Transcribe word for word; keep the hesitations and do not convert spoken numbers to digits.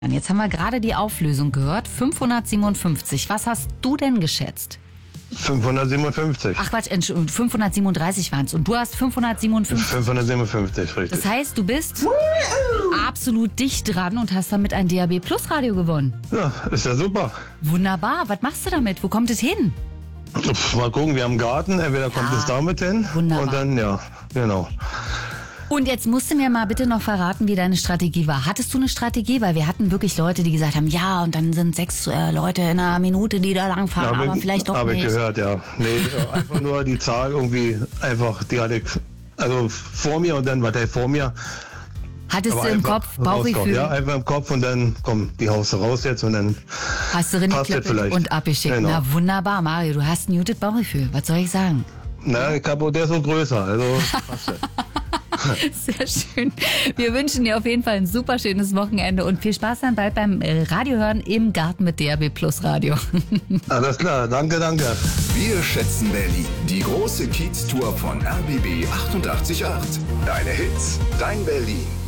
Jetzt haben wir gerade die Auflösung gehört. fünfhundertsiebenundfünfzig. Was hast du denn geschätzt? fünfhundertsiebenundfünfzig. Ach Quatsch, Entschuldigung, fünfhundertsiebenunddreißig waren es. Und du hast fünfhundertsiebenundfünfzig. fünfhundertsiebenundfünfzig, richtig. Das heißt, du bist absolut dicht dran und hast damit ein D A B Plus Radio gewonnen. Ja, ist ja super. Wunderbar. Was machst du damit? Wo kommt es hin? Pff, mal gucken, wir haben einen Garten. Entweder kommt Ja, es damit hin. wunderbar. Und dann, ja, genau. Und jetzt musst du mir mal bitte noch verraten, wie deine Strategie war. Hattest du eine Strategie? Weil wir hatten wirklich Leute, die gesagt haben, ja, und dann sind sechs äh, Leute in einer Minute, die da langfahren, Hab aber ich- vielleicht doch Hab nicht. ich gehört, ja. Nee, einfach nur die Zahl irgendwie, einfach, die hatte ich, also vor mir und dann, was heißt vor mir. Hattest aber du im einfach Kopf rauskommen. Bauchgefühl? Ja, einfach im Kopf und dann, komm, die haust du raus jetzt und dann Hast du passt das reingeklippelt vielleicht. und abgeschickt. Genau. Na wunderbar, Mario, du hast ein muted Bauchgefühl. Was soll ich sagen? Na, ich hab, der ist so größer, also passt das. Sehr schön. Wir wünschen dir auf jeden Fall ein super schönes Wochenende und viel Spaß dann bald beim äh, Radiohören im Garten mit D A B Plus Radio. Alles klar, danke, danke. Wir schätzen Berlin. Die große Kiez-Tour von R B B achtundachtzig Komma acht. Deine Hits, dein Berlin.